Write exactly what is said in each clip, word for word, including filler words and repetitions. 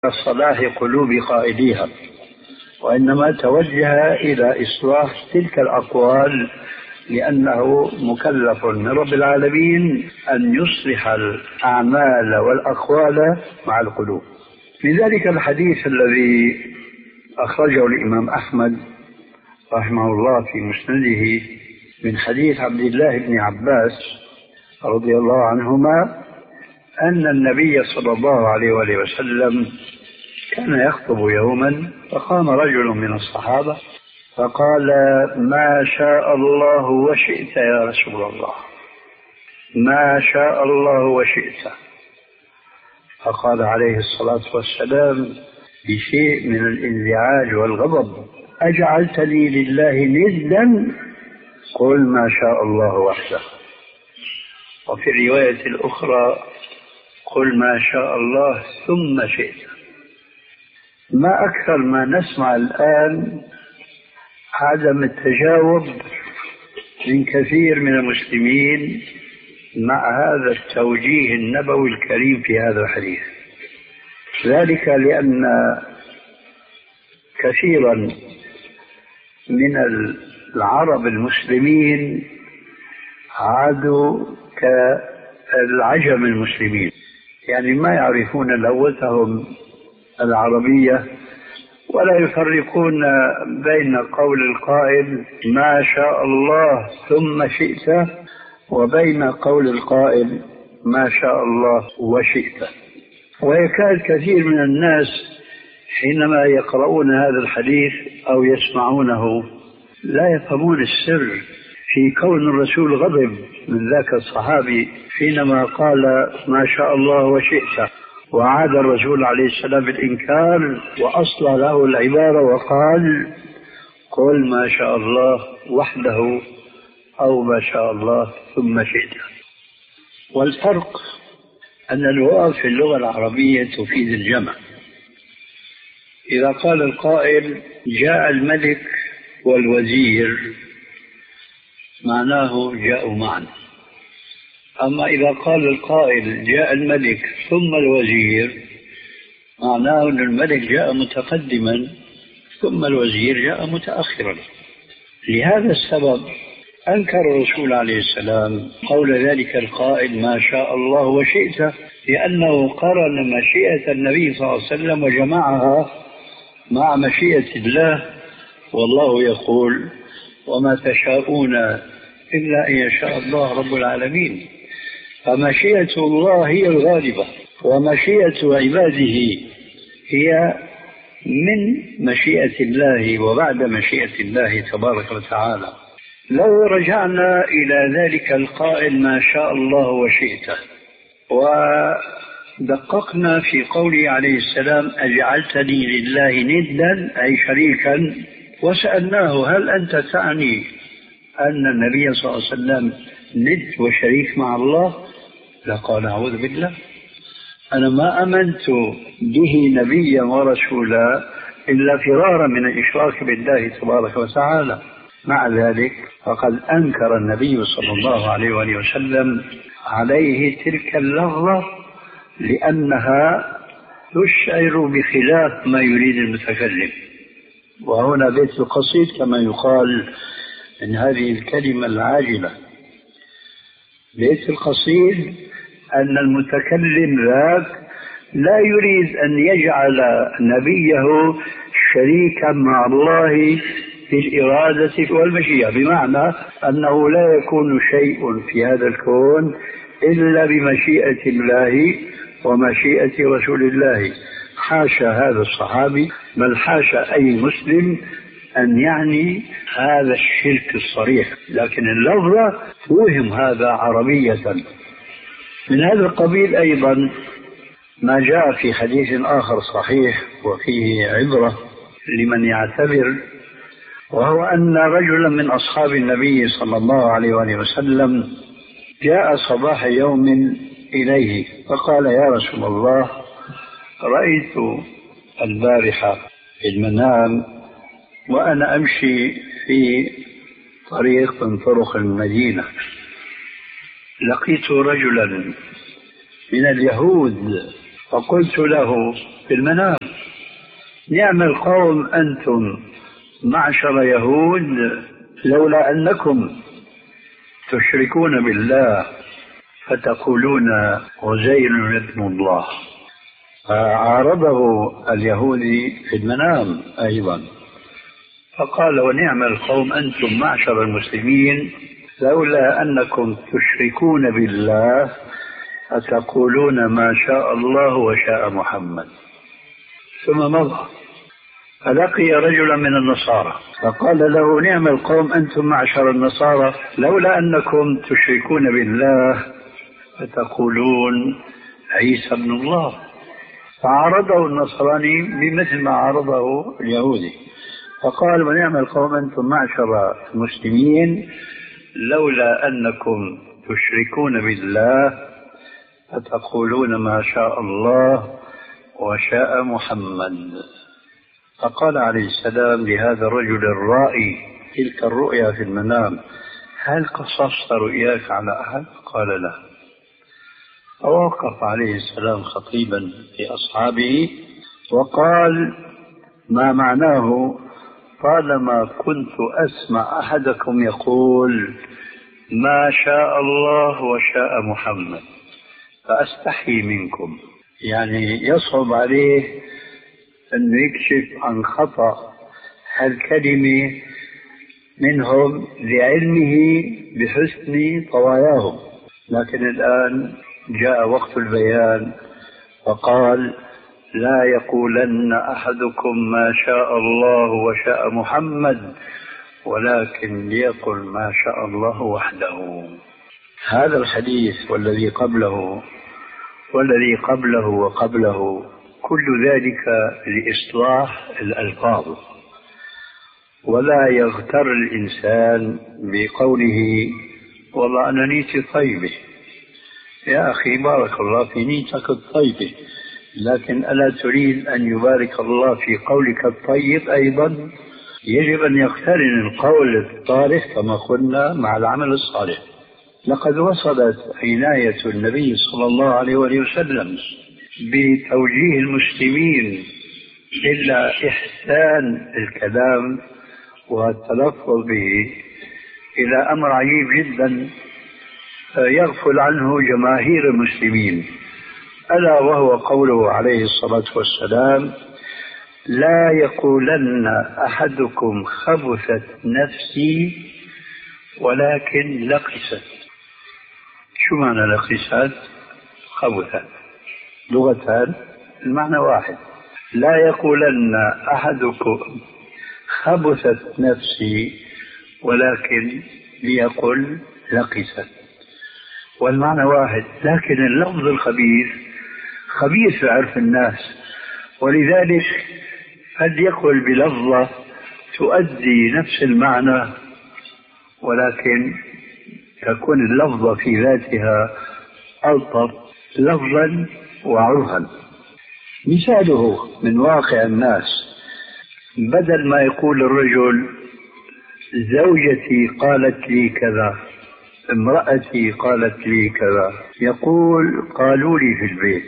صلاح قلوب قائليها، وإنما توجه إلى إصلاح تلك الأقوال، لأنه مكلف من رب العالمين أن يصلح الأعمال والأقوال مع القلوب. لذلك الحديث الذي أخرجه الإمام أحمد رحمه الله في مسنده من حديث عبد الله بن عباس رضي الله عنهما أن النبي صلى الله عليه وآله وسلم كان يخطب يوما، فقام رجل من الصحابة فقال: ما شاء الله وشئت يا رسول الله، ما شاء الله وشئت. فقال عليه الصلاة والسلام بشيء من الانزعاج والغضب: أجعلتني لله ندا؟ قل ما شاء الله وحده. وفي الرواية الأخرى: قل ما شاء الله ثم شئت. ما أكثر ما نسمع الآن عدم التجاوب من كثير من المسلمين مع هذا التوجيه النبوي الكريم في هذا الحديث. ذلك لأن كثيرا من العرب المسلمين عادوا كالعجم المسلمين، يعني ما يعرفون لغتهم العربية ولا يفرقون بين قول القائل ما شاء الله ثم شئت وبين قول القائل ما شاء الله وشئت. ويكاد كثير من الناس حينما يقرؤون هذا الحديث أو يسمعونه لا يفهمون السر في كون الرسول غضب من ذاك الصحابي حينما قال ما شاء الله وشئت، وعاد الرسول عليه السلام بالإنكار وأصلح له العبارة وقال: قل ما شاء الله وحده أو ما شاء الله ثم شئت. والفرق أن الواو في اللغة العربية تفيد الجمع. إذا قال القائل جاء الملك والوزير معناه جاءوا معا. أما إذا قال القائل جاء الملك ثم الوزير معناه أن الملك جاء متقدما ثم الوزير جاء متأخرا. لهذا السبب أنكر الرسول عليه السلام قول ذلك القائل ما شاء الله وشئت، لأنه قرن مشيئة النبي صلى الله عليه وسلم وجمعها مع مشيئة الله، والله يقول وما تشاءون إلا أن يشاء الله رب العالمين. فمشيئة الله هي الغالبة، ومشيئة عباده هي من مشيئة الله وبعد مشيئة الله تبارك وتعالى. لو رجعنا إلى ذلك القائل ما شاء الله وشئت ودققنا في قوله عليه السلام أجعلتني لله ندا أي شريكا، وسألناه هل أنت تعني أن النبي صلى الله عليه وسلم ند وشريك مع الله؟ لقال أعوذ بالله، أنا ما أمنت به نبيا ورسولا إلا فرارا من الإشراك بالله تبارك وتعالى. مع ذلك فقد أنكر النبي صلى الله عليه وآله وسلم عليه تلك اللفظة لأنها تشعر بخلاف ما يريد المتكلم. وهنا بيت القصيد كما يقال من هذه الكلمة العاجلة. بيت القصيد أن المتكلم ذاك لا يريد أن يجعل نبيه شريكا مع الله في الإرادة والمشيئة، بمعنى أنه لا يكون شيء في هذا الكون إلا بمشيئة الله ومشيئة رسول الله. حاشا هذا الصحابي، بل حاشا أي مسلم أن يعني هذا الشرك الصريح، لكن اللفظة توهم هذا عربية. من هذا القبيل أيضا ما جاء في حديث آخر صحيح وفيه عبرة لمن يعتبر، وهو أن رجلا من أصحاب النبي صلى الله عليه وآله وسلم جاء صباح يوم إليه فقال يا رسول الله رأيت البارحة في المنام وأنا أمشي في طريق من طرق المدينة لقيت رجلا من اليهود فقلت له في المنام: نعم القوم أنتم معشر يهود لولا أنكم تشركون بالله فتقولون عزير ابن الله. فعارضه اليهودي في المنام أيضا فقال: ونعم القوم أنتم معشر المسلمين لولا أنكم تشركون بالله فتقولون ما شاء الله وشاء محمد. ثم مضى فلقي رجلا من النصارى فقال له: نعم القوم أنتم معشر النصارى لولا أنكم تشركون بالله فتقولون عيسى ابن الله. فعارضه النصراني بمثل ما عارضه اليهودي فقال: ونعم القوم أنتم معشر المسلمين لولا أنكم تشركون بالله فتقولون ما شاء الله وشاء محمد. فقال عليه السلام لهذا الرجل الرائي تلك الرؤيا في المنام: هل قصصت رؤياك على أحد؟ قال: لا. فوقف عليه السلام خطيبا لأصحابه وقال: ما معناه طالما كنت أسمع أحدكم يقول ما شاء الله وشاء محمد فأستحي منكم. يعني يصعب عليه أن يكشف عن خطأ هالكلمة منهم لعلمه بحسن طواياهم، لكن الآن جاء وقت البيان فقال: لا يقولن أحدكم ما شاء الله وشاء محمد ولكن ليقل ما شاء الله وحده. هذا الحديث والذي قبله والذي قبله وقبله كل ذلك لإصلاح الألفاظ، ولا يغتر الإنسان بقوله والله أنا نيتي طيبة. يا أخي بارك الله في نيتك الطيبة، لكن ألا تريد أن يبارك الله في قولك الطيب أيضا؟ يجب أن يقترن القول الطارئ كما قلنا مع العمل الصالح. لقد وصلت عناية النبي صلى الله عليه وسلم بتوجيه المسلمين إلى إحسان الكلام والتلفظ به إلى أمر عجيب جدا يغفل عنه جماهير المسلمين، ألا وهو قوله عليه الصلاة والسلام: لا يقولن أحدكم خبثت نفسي ولكن لقست. شو معنى لقست؟ خبثت لغتان المعنى واحد. لا يقولن أحدكم خبثت نفسي ولكن ليقل لقست، والمعنى واحد، لكن اللفظ الخبيث خبيث في عرف الناس، ولذلك قد يقول بلفظة تؤدي نفس المعنى ولكن تكون اللفظة في ذاتها ألطف لفظا وعرفا. مثاله من واقع الناس: بدل ما يقول الرجل زوجتي قالت لي كذا، امرأتي قالت لي كذا، يقول قالوا لي في البيت.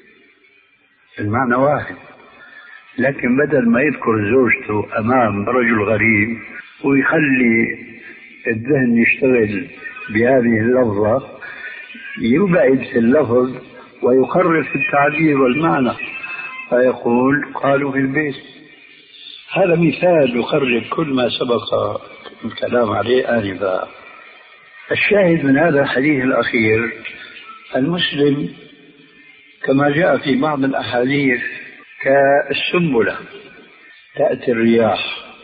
المعنى واحد، لكن بدل ما يذكر زوجته أمام رجل غريب ويخلي الذهن يشتغل بهذه اللفظة، يبعد في اللفظ ويقرر في التعبير والمعنى فيقول قالوا في البيت. هذا مثال يقرر كل ما سبق الكلام عليه آنفا. الشاهد من هذا الحديث الأخير: المسلم كما جاء في بعض الأحاديث كالسنبلة تأتي الرياح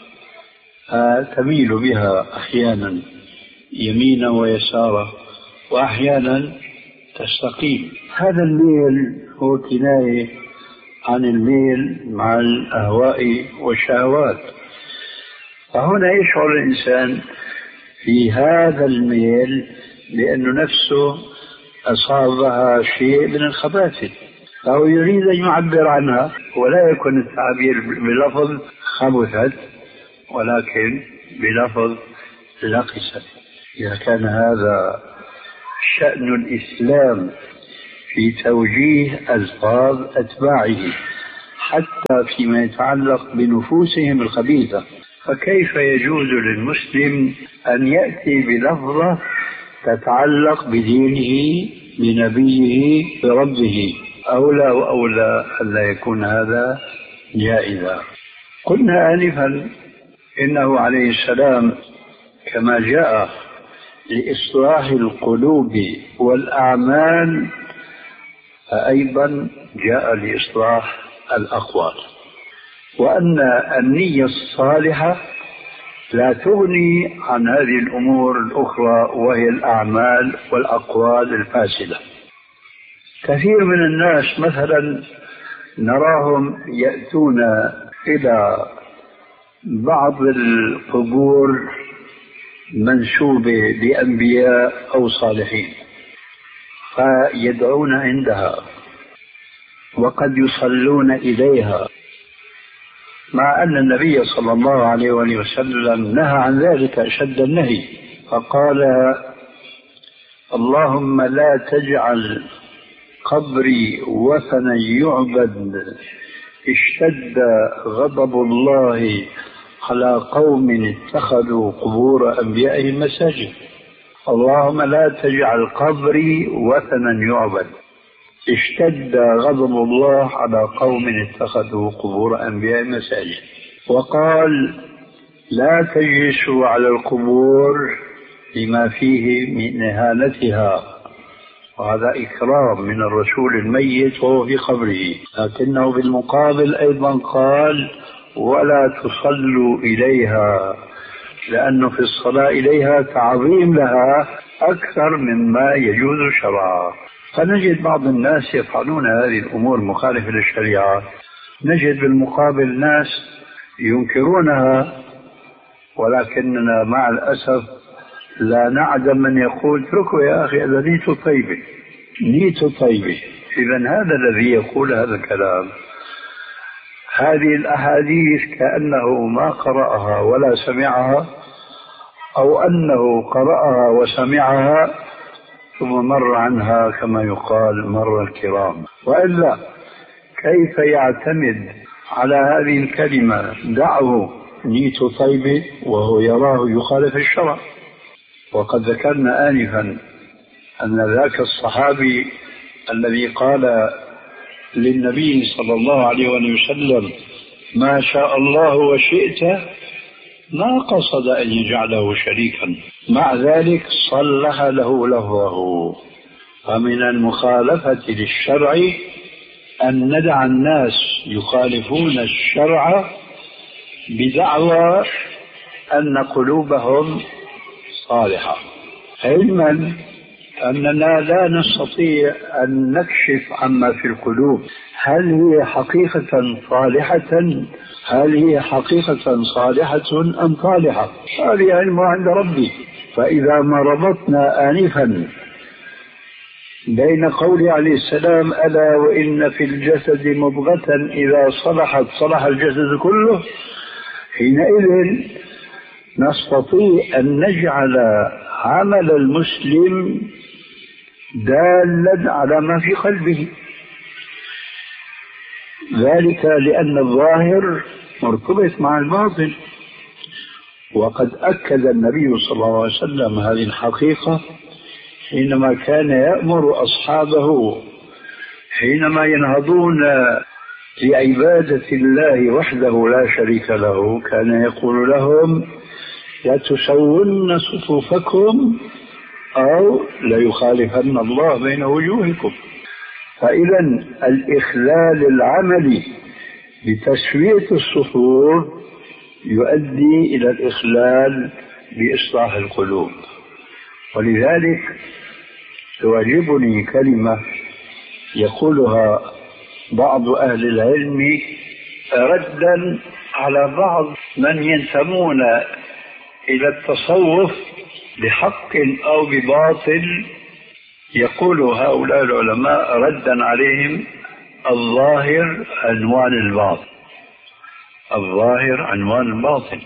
تميل بها أحيانا يمينا ويسارا وأحيانا تستقيم. هذا الميل هو كناية عن الميل مع الأهواء والشهوات، فهنا يشعر الإنسان في هذا الميل بأن نفسه أصابها شيء من الخبائث، فهو يريد أن يعبر عنها، ولا يكون التعبير بلفظ خبثت ولكن بلفظ لقست. إذا كان هذا شأن الإسلام في توجيه ألفاظ أتباعه حتى فيما يتعلق بنفوسهم الخبيثة. فكيف يجوز للمسلم أن يأتي بلفظة تتعلق بدينه بنبيه بربه؟ أولى وأولى ألا يكون هذا جائزا. قلنا آنفا إنه عليه السلام كما جاء لإصلاح القلوب والأعمال فأيضا جاء لإصلاح الأقوال، وأن النية الصالحة لا تغني عن هذه الأمور الأخرى وهي الأعمال والأقوال الفاسدة. كثير من الناس مثلا نراهم يأتون إلى بعض القبور منسوبة لأنبياء أو صالحين فيدعون عندها وقد يصلون إليها، مع أن النبي صلى الله عليه وسلم نهى عن ذلك أشد النهي، فقال: اللهم لا تجعل قبري وثنا يعبد اشتد غضب الله على قوم اتخذوا قبور أنبيائهم مساجد. اللهم لا تجعل قبري وثنا يعبد اشتد غضب الله على قوم اتخذوا قبور أنبيائهم مساجد. وقال: لا تجلسوا على القبور لما فيه من إهانتها، وهذا إكرام من الرسول الميت وهو في قبره. لكنه بالمقابل أيضا قال: ولا تصلوا إليها، لأنه في الصلاة إليها تعظيم لها أكثر مما يجوز شرعا. فنجد بعض الناس يفعلون هذه الأمور مخالفة للشريعة، نجد بالمقابل ناس ينكرونها، ولكننا مع الأسف لا نعدم من يقول: اتركوا يا أخي، هذا نيته طيبة، نيته طيبة. إذن هذا الذي يقول هذا الكلام، هذه الأحاديث كأنه ما قرأها ولا سمعها، أو أنه قرأها وسمعها ثم مر عنها كما يقال مر الكرام. وإلا كيف يعتمد على هذه الكلمة دعه نيته طيبة وهو يراه يخالف الشرع؟ وقد ذكرنا آنفا أن ذاك الصحابي الذي قال للنبي صلى الله عليه وسلم: ما شاء الله وشئت، ما قصد أن يجعله شريكا، مع ذلك صلح له لفظه. فمن المخالفة للشرع أن ندع الناس يخالفون الشرع بدعوى أن قلوبهم صالحة، علما أننا لا نستطيع أن نكشف عما في القلوب. هل هي حقيقة صالحة هل هي حقيقة صالحة أم طالحة؟ هذه علم عند ربي. فإذا ما ربطنا آنفا بين قول عليه السلام: ألا وإن في الجسد مضغة إذا صلحت صلح الجسد كله، حينئذ نستطيع أن نجعل عمل المسلم دالا على ما في قلبه، ذلك لأن الظاهر مرتبط مع الباطن. وقد أكد النبي صلى الله عليه وسلم هذه الحقيقة حينما كان يأمر أصحابه حينما ينهضون لعبادة الله وحده لا شريك له، كان يقول لهم: لتسون صفوفكم أو ليخالفن الله بين وجوهكم. فإذا الإخلال العملي بتسوية الصفوف يؤدي إلى الإخلال بإصلاح القلوب. ولذلك تعجبني كلمة يقولها بعض أهل العلم ردا على بعض من ينتمون إلى التصوف بحق أو بباطل. يقول هؤلاء العلماء ردا عليهم: الظاهر عنوان الباطن، الظاهر عنوان الباطن.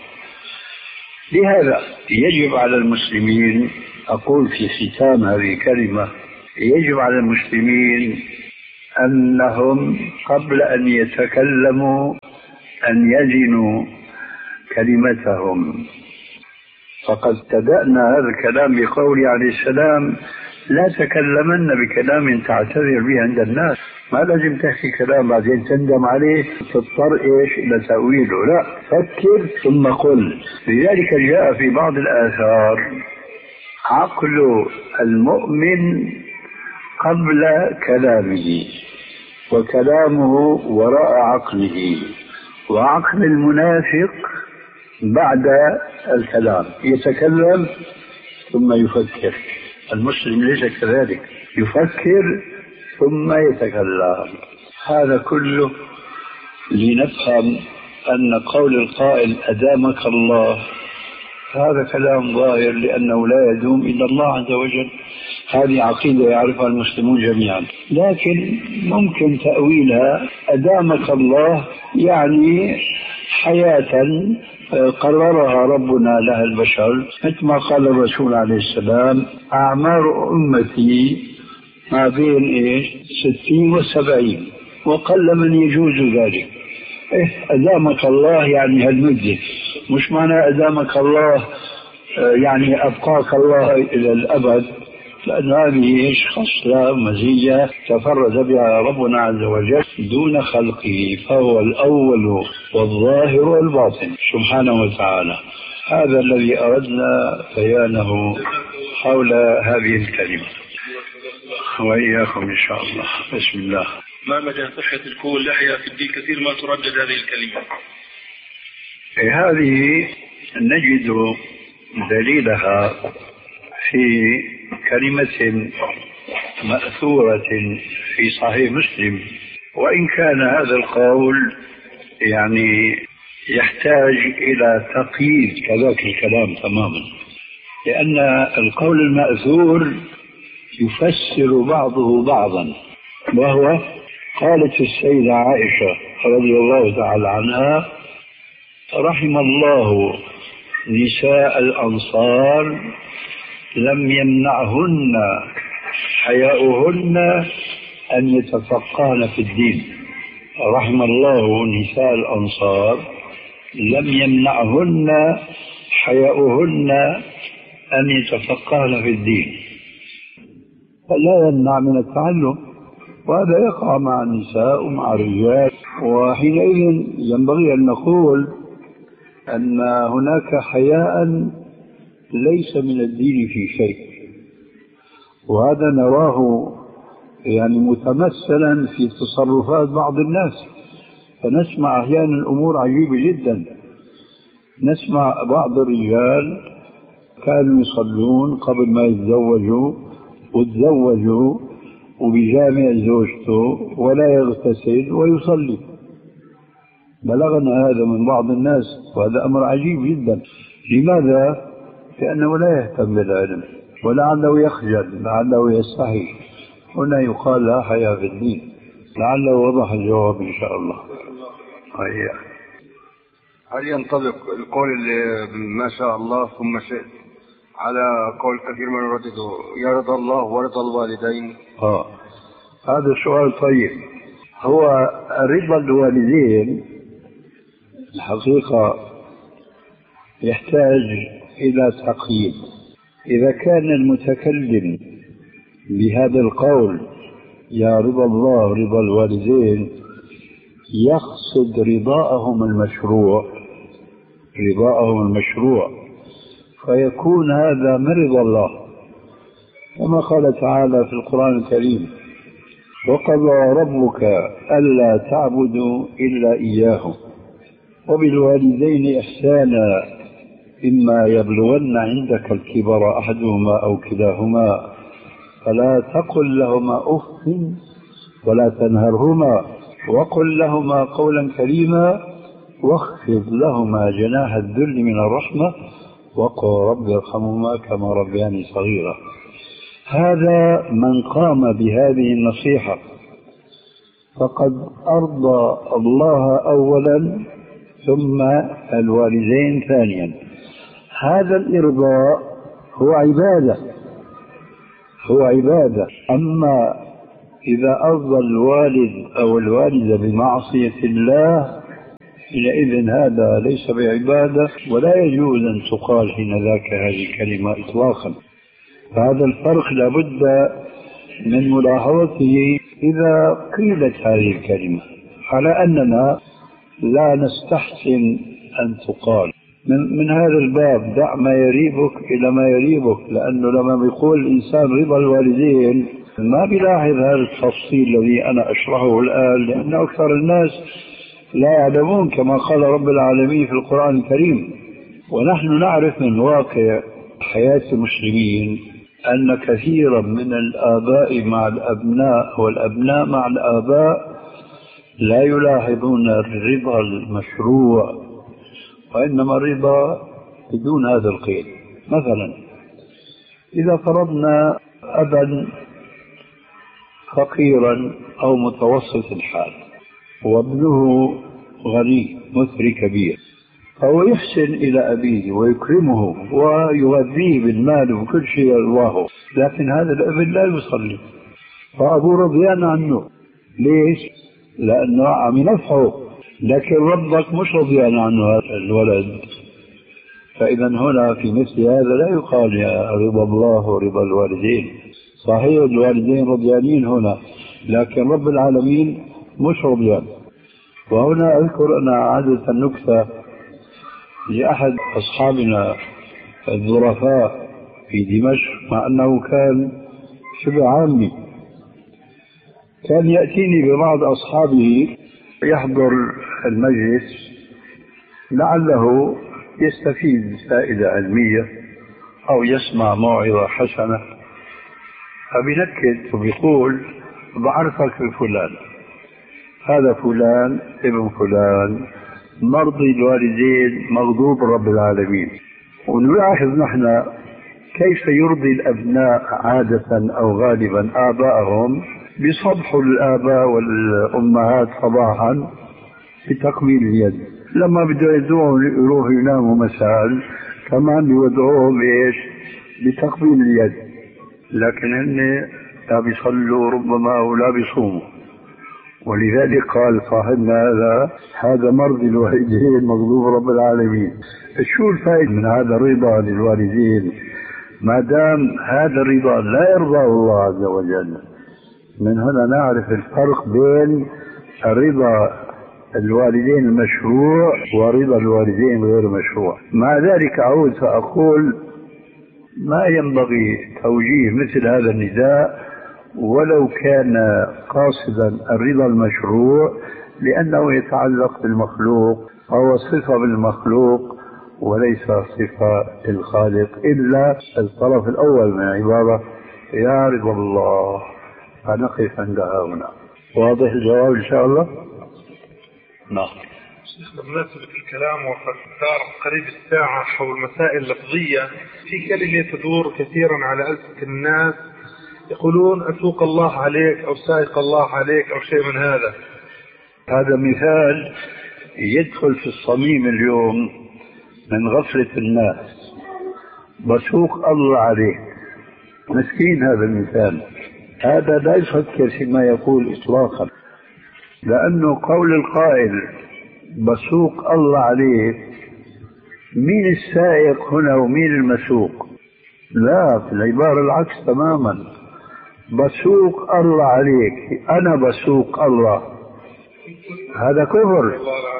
لهذا يجب على المسلمين، أقول في ختام هذه الكلمة، يجب على المسلمين أنهم قبل أن يتكلموا أن يزنوا كلمتهم. فقد ابتدأنا هذا الكلام بقوله عليه السلام: لا تكلمن بكلام تعتذر به عند الناس. ما لازم تحكي كلام بعدين تندم عليه تضطر ايش الى تأويله، لا، فكر ثم قل. لذلك جاء في بعض الآثار: عقل المؤمن قبل كلامه، وكلامه وراء عقله، وعقل المنافق بعد الكلام، يتكلم ثم يفكر. المسلم ليس كذلك، يفكر ثم يتكلم. هذا كله لنفهم أن قول القائل أدامك الله هذا كلام ظاهر، لأنه لا يدوم إلا الله عز وجل. هذه عقيدة يعرفها المسلمون جميعا، لكن ممكن تأويلها أدامك الله يعني حياة قررها ربنا لها البشر، مثل ما قال الرسول عليه السلام: أعمار أمتي ما بين إيش ستين وسبعين، وقل من يجوز ذلك. إيه أدامك الله يعني هالمدة، مش معنى أدامك الله يعني أبقاك الله إلى الأبد، لأن هذه خصلة مزية تفرد بها ربنا عز وجل دون خلقه، فهو الأول والظاهر والباطن سبحانه وتعالى. هذا الذي أردنا بيانه حول هذه الكلمة، وإياكم إن شاء الله. بسم الله. ما مدى صحة الكون لحية في الدين؟ كثير ما تردد هذه الكلمة. هذه نجد دليلها في كلمة مأثورة في صحيح مسلم، وإن كان هذا القول يعني يحتاج إلى تقييد كذاك الكلام تماما، لأن القول المأثور يفسر بعضه بعضا. وهو قالت السيدة عائشة رضي الله تعالى عنها: رحم الله نساء الأنصار لم يمنعهن حياؤهن أن يتفقهن في الدين. رحم الله نساء الأنصار لم يمنعهن حياؤهن أن يتفقهن في الدين، فلا يمنع من التعلم، وهذا يقع مع النساء ومع الرجال. وحينئذ ينبغي أن نقول أن هناك حياء ليس من الدين في شيء، وهذا نراه يعني متمثلا في تصرفات بعض الناس. فنسمع أحيانا الأمور عجيبة جدا. نسمع بعض الرجال كانوا يصلون قبل ما يتزوجوا، وتزوجوا وبجامع زوجته ولا يغتسل ويصلي. بلغنا هذا من بعض الناس، وهذا أمر عجيب جدا. لماذا؟ لأنه لا يهتم بالعلم، ولعله يخجل، لعله يستحي. هنا يقال لا حياء في الدين. لعله وضح الجواب إن شاء الله. هيا. هل ينطبق القول اللي ما شاء الله ثم شئت على قول كثير من يردده يرضى الله ورضى الوالدين؟ آه هذا السؤال طيب. هو رضا الوالدين الحقيقة يحتاج إلى تقييد. إذا كان المتكلم بهذا القول يا رضا الله رضا الوالدين يقصد رضاءهم المشروع رضاءهم المشروع فيكون هذا من رضا الله، كما قال تعالى في القرآن الكريم: وقضى ربك ألا تعبدوا إلا إياه وبالوالدين إحسانا إما يبلغن عندك الكبر أحدهما أو كلاهما فلا تقل لهما أف ولا تنهرهما وقل لهما قولا كريما واخفض لهما جناح الذل من الرحمة وقل رب ارحمهما كما ربياني صغيرا. هذا من قام بهذه النصيحة فقد أرضى الله أولا ثم الوالدين ثانيا. هذا الإرضاء هو عبادة، هو عبادة. أما إذا أرضى الوالد أو الوالدة بمعصية الله حينئذ هذا ليس بعبادة، ولا يجوز أن تقال حين ذاك هذه الكلمة إطلاقا. فهذا الفرق لابد من ملاحظته إذا قيلت هذه الكلمة، على أننا لا نستحسن أن تقال. من, من هذا الباب دع ما يريبك إلى ما يريبك، لأنه لما بيقول الإنسان رضا الوالدين ما بيلاحظ هذا التفصيل الذي أنا أشرحه الآن، لأن أكثر الناس لا يعلمون كما قال رب العالمين في القرآن الكريم. ونحن نعرف من واقع حياة المسلمين أن كثيرا من الآباء مع الأبناء والأبناء مع الآباء لا يلاحظون الرضا المشروع، وإنما الرضا بدون هذا القيد. مثلا إذا فرضنا أبا فقيرا أو متوسط الحال وابنه غني مثري كبير، فهو يحسن إلى أبيه ويكرمه ويغذيه بالمال وكل شيء يرضاه، لكن هذا الابن لا يصلي، فأبوه رضيان عنه. ليش؟ لأنه عم ينفعه، لكن ربك مش رضيان عنه هذا الولد. فإذا هنا في مثل هذا لا يقال يا رضا الله ورضا الوالدين. صحيح الوالدين رضيانين هنا، لكن رب العالمين مش رضيان. وهنا أذكر أنا عادة نكتة لأحد أصحابنا الظرفاء في دمشق، مع أنه كان شبه عامي، كان يأتيني ببعض أصحابه يحضر المجلس لعله يستفيد فائدة علمية أو يسمع موعظة حسنة، فبنكت وبيقول بعرفك بفلان، هذا فلان ابن فلان مرضي الوالدين مغضوب رب العالمين. ونلاحظ نحن كيف يرضي الأبناء عادة أو غالبا آباءهم، بصبح الآباء والأمهات صباحا بتقبيل اليد، لما بدأوا يدعوهم يروحوا يناموا مساء كمان يودعوهم إيش؟ بتقبيل اليد. لكن هن لا بيصلوا ربما ولا بيصوموا، ولذلك قال صاحبنا هذا هذا مرضي الوالدين مغضوب رب العالمين. شو الفائدة من هذا الرضا للوالدين ما دام هذا الرضا لا يرضاه الله عز وجل؟ من هنا نعرف الفرق بين رضا الوالدين المشروع ورضا الوالدين غير المشروع. مع ذلك أعود فأقول ما ينبغي توجيه مثل هذا النداء ولو كان قاصدا الرضا المشروع، لأنه يتعلق بالمخلوق، فهو صفة بالمخلوق وليس صفة الخالق، إلا الطرف الأول من العبارة يا رضا الله، فنقف عندها هنا. واضح الجواب إن شاء الله؟ نعم. بمناسبة الكلام وقد صار قريب الساعة حول مسائل لفظية، في كلمة تدور كثيرا على ألسنة الناس يقولون أسوق الله عليك أو سائق الله عليك أو شيء من هذا. هذا مثال يدخل في الصميم اليوم من غفلة الناس. بسوق الله عليك، مسكين هذا المثال، هذا لا يفكر فيما يقول إطلاقا، لأنه قول القائل بسوق الله عليك، مين السائق هنا ومين المسوق؟ لا، في العبارة العكس تماما. بسوق الله عليك، أنا بسوق الله، هذا كفر.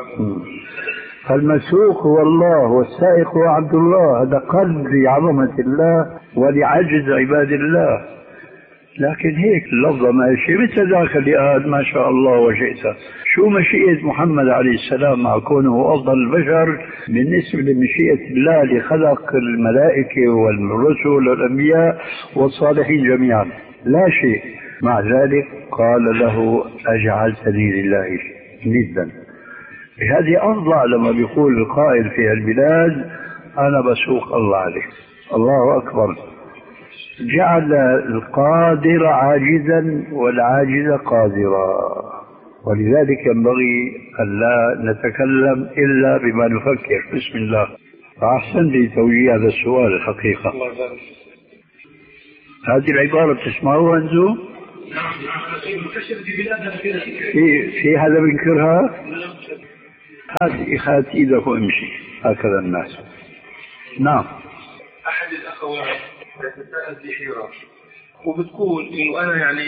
فالمسوق هو الله والسائق هو عبد الله، هذا قلب لعظمة الله ولعجز عباد الله. لكن هيك اللفظة ماشي مثل ذاك اللي قال ما شاء الله وشئت. شو مشيئة محمد عليه السلام مع كونه أفضل البشر بالنسبة لمشيئة الله اللي خلق الملائكة والرسل والأنبياء والصالحين جميعا؟ لا شيء. مع ذلك قال له أجعلتني لله ندا. هذه أفضل لما بيقول القائل في البلاد أنا بسوق الله عليك. الله أكبر. جعل القادر عاجزا والعاجز قادرا، ولذلك ينبغي أن لا نتكلم إلا بما نفكر. بسم الله. فأحسن لي توجيه هذا السؤال الحقيقة. هذه العبارة تسمعوها أنتم؟ نعم منتشر في بلادنا كثير. في في هذا بينكرها؟ هات هات إيدك وامشي، هكذا الناس. نعم. أحد الأخوات تتساءل في حيرة وبتقول إنه أنا يعني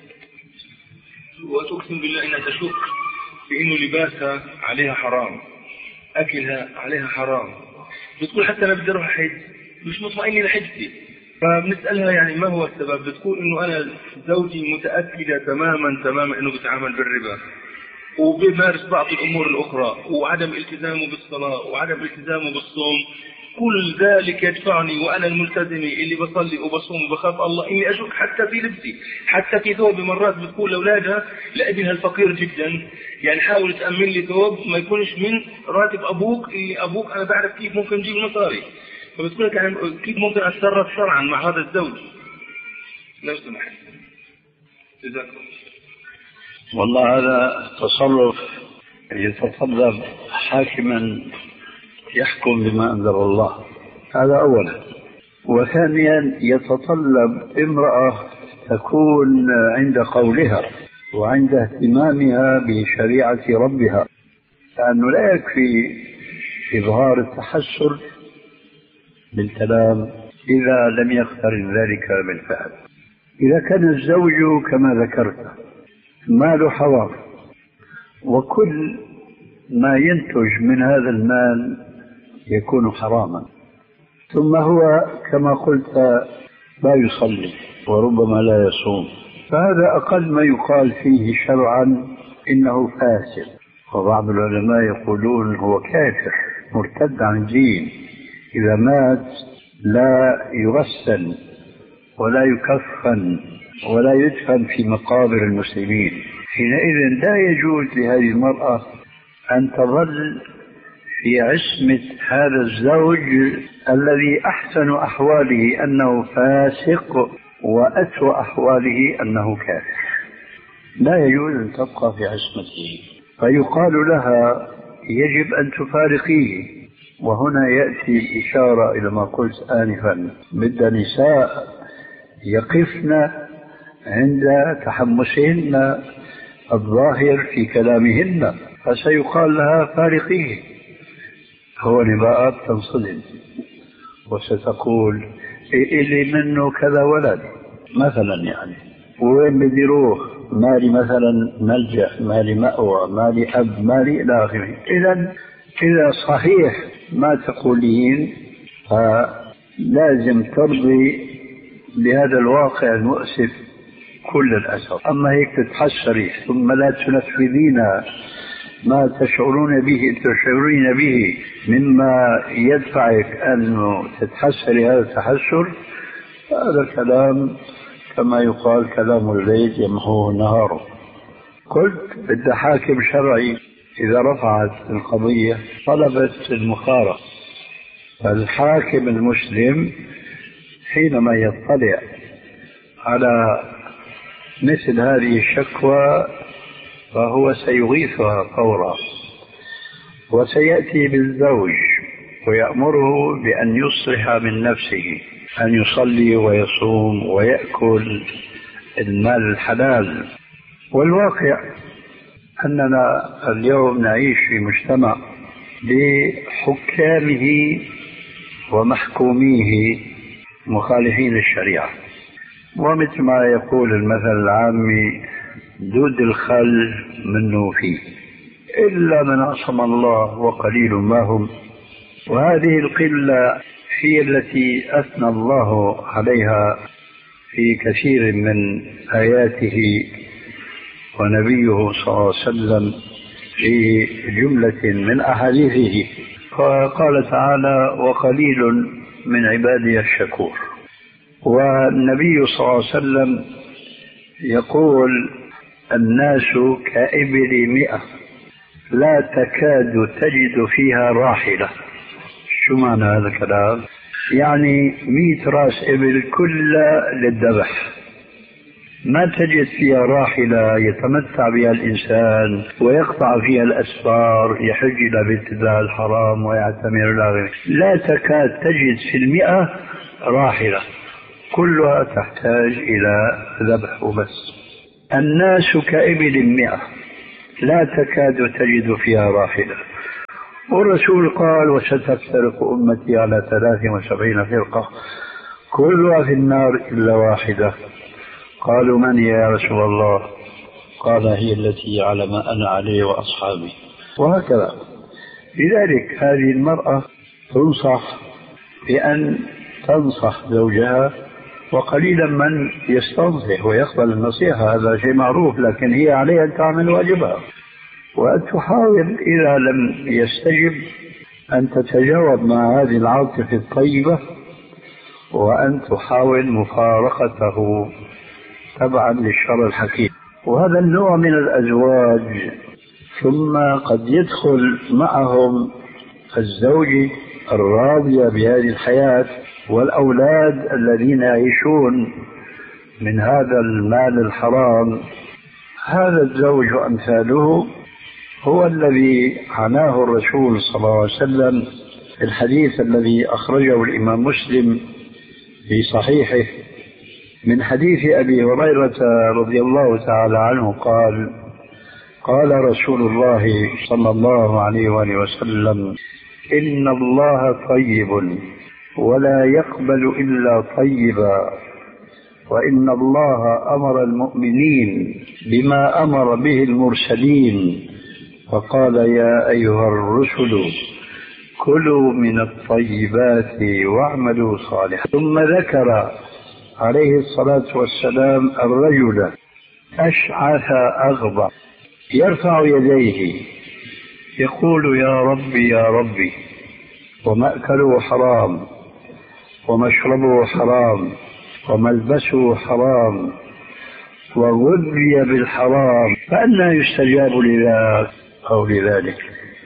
وتقسم بالله إنها تشك بإنه لباسها عليها حرام، أكلها عليها حرام. بتقول حتى أنا بدي أروح أحج مش مطمئنة لحجتي، فبنسألها يعني ما هو السبب؟ بتقول إنه أنا زوجي متأكدة تماما تماما إنه بيتعامل بالربا وبيمارس بعض الأمور الأخرى وعدم التزامه بالصلاة وعدم التزامه بالصوم، كل ذلك يدفعني وأنا الملتزمة اللي بصلي وبصوم وبخاف الله إني أشك حتى في لبسي، حتى في ثوب. مرات بتقول لأولادها لابنها الفقير جدا يعني حاول تأمن لي ثوب ما يكونش من راتب أبوك، اللي أبوك أنا بعرف كيف ممكن نجيب مصاري، فبتقول لك يعني كيف ممكن أتصرف شرعا مع هذا الزوج؟ لو سمحت. جزاك الله. والله هذا تصرف يتطلب حاكما يحكم بما أنزل الله، هذا أولا. وثانيا يتطلب امرأة تكون عند قولها وعند اهتمامها بشريعة ربها، لأنه لا يكفي إظهار التحسر بالكلام إذا لم يقترن ذلك بالفعل. إذا كان الزوج كما ذكرت مال حرام وكل ما ينتج من هذا المال يكون حراما، ثم هو كما قلت لا يصلي وربما لا يصوم، فهذا أقل ما يقال فيه شرعا إنه فاسق، وبعض العلماء يقولون هو كافر مرتد عن الدين، إذا مات لا يغسل ولا يكفن ولا يدفن في مقابر المسلمين. حينئذ لا يجوز لهذه المرأة أن تظل في عصمة هذا الزوج الذي أحسن أحواله أنه فاسق وأسوأ أحواله أنه كافر، لا يجوز أن تبقى في عصمته، فيقال لها يجب أن تفارقيه. وهنا يأتي إشارة إلى ما قلت آنفا، بد نساء يقفن عند تحمسهن الظاهر في كلامهن، فسيقال لها فارقيه. هو نباءات تنصدم وستقول إلي منه كذا ولد مثلا، يعني وين بدي روح، مالي مثلا ملجأ، مالي مأوى، مالي أب، مالي إلى آخره. إذا إذا صحيح ما تقولين فلازم ترضي بهذا الواقع المؤسف كل الأسف. أما هيك تتحسري ثم لا تنفذين ما تشعرون به تشعرين به مما يدفعك أن تتحسري هذا التحسر، هذا الكلام كما يقال كلام الليل يمحوه نهاره. قلت بدي حاكم شرعي إذا رفعت القضية طلبت المخارة، فالحاكم المسلم حينما يطلع على مثل هذه الشكوى فهو سيغيثها فورا، وسيأتي بالزوج ويأمره بأن يصلح من نفسه، أن يصلي ويصوم ويأكل المال الحلال. والواقع أننا اليوم نعيش في مجتمع لحكامه ومحكوميه مخالفين الشريعة، ومثل ما يقول المثل العامي دود الخل منه فيه، إلا من عصم الله وقليل ما هم. وهذه القلة هي التي أثنى الله عليها في كثير من آياته، ونبيه صلى الله عليه وسلم في جملة من أحاديثه، فقال تعالى وقليل من عبادي الشكور. والنبي صلى الله عليه وسلم يقول الناس كإبل مئة لا تكاد تجد فيها راحلة. شو معنى هذا الكلام؟ يعني مئة راس إبل كلها للذبح، ما تجد فيها راحلة يتمتع بها الإنسان ويقطع فيها الأسفار، يحج إلى بيت الله الحرام ويعتمر إلى غيره، لا تكاد تجد في المئة راحلة. كلها تحتاج إلى ذبح وبس. الناس كإبل مئة لا تكاد تجد فيها راحلة، والرسول قال وستفترق أمتي على ثلاث وسبعين فرقة كلها في النار إلا واحدة. قالوا من هي يا رسول الله؟ قال هي التي على ما أنا عليه وأصحابي، وهكذا. لذلك هذه المرأة تنصح بأن تنصح زوجها، وقليلا من يستنصح ويقبل النصيحة، هذا شيء معروف، لكن هي عليها أن تعمل واجبها، وأن تحاول إذا لم يستجب أن تتجاوب مع هذه العاطفة الطيبة، وأن تحاول مفارقته تبعا للشرع الحكيم. وهذا النوع من الأزواج ثم قد يدخل معهم الزوج الراضية بهذه الحياة والأولاد الذين يعيشون من هذا المال الحرام. هذا الزوج وأمثاله هو الذي عناه الرسول صلى الله عليه وسلم في الحديث الذي أخرجه الإمام مسلم في صحيحه من حديث أبي هريرة رضي الله تعالى عنه قال: قال رسول الله صلى الله عليه وآله وسلم: إن الله طيب ولا يقبل إلا طيبا، وإن الله أمر المؤمنين بما أمر به المرسلين، فقال: يا أيها الرسل كلوا من الطيبات واعملوا صالحا. ثم ذكر عليه الصلاة والسلام الرجل أشعث أغبر يرفع يديه يقول: يا ربي يا ربي، ومأكله حرام ومشربه حرام وملبسه حرام وغذي بالحرام، فأنى يستجاب لذلك أو لذلك.